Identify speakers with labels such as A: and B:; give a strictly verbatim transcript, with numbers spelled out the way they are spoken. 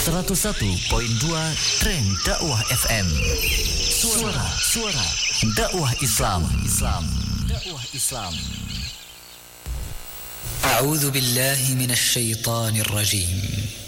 A: seratus satu koma dua Trend Dakwah F M. Suara, suara dakwah Islam. Islam. Dakwah Islam.
B: A'udzu billahi minasy syaithanir rajim.